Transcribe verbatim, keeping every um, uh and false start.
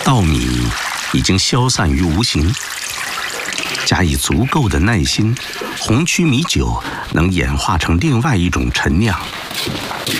稻米已经消散于无形，加以足够的耐心，红曲米酒能演化成另外一种陈酿。